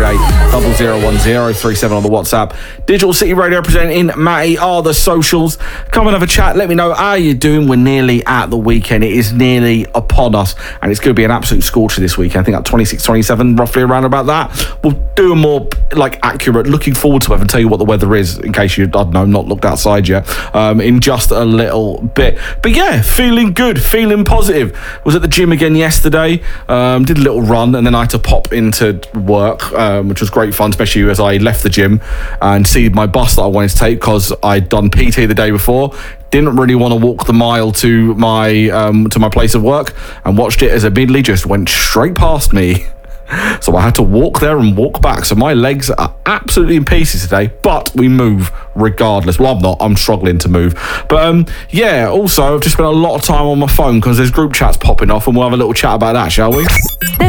038 0010 37 on the WhatsApp. Digital City Radio presenting Matty are the socials. Come and have a chat. Let me know how you're doing. We're nearly at the weekend. It is nearly upon us, and it's going to be an absolute scorcher this weekend. I think at 26, 27, roughly around about that. We'll do a more accurate looking forward to it and tell you what the weather is, in case you, I don't know, not looked outside yet, in just a little bit. But yeah, feeling good, feeling positive. Was at the gym again yesterday, did a little run, and then I had to pop into work, which was great fun, especially as I left the gym and see my bus that I wanted to take, because I'd done PT the day before. Didn't really want to walk the mile to my place of work, and watched it as it immediately just went straight past me. So I had to walk there and walk back. So my legs are absolutely in pieces today, but we move regardless. Well, I'm not. I'm struggling to move. But yeah, also I've just spent a lot of time on my phone because there's group chats popping off, and we'll have a little chat about that, shall we?